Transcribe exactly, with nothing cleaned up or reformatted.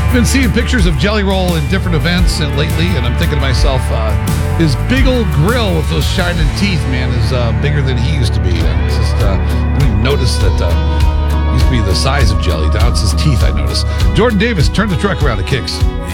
Been seeing pictures of Jelly Roll in different events and lately, and I'm thinking to myself, uh, his big old grill with those shining teeth, man, is uh, bigger than he used to be. And it's just, uh, I didn't even notice that uh, he used to be the size of Jelly. Now it's his teeth, I notice. Jordan Davis, turn the truck around to Kicks.